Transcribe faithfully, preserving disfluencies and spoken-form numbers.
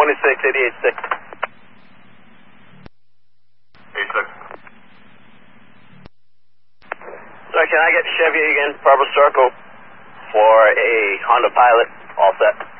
twenty-six, eighty-eight six. eighty-six. Sorry, can I get Chevy again, Barber Circle, for a Honda Pilot, all set?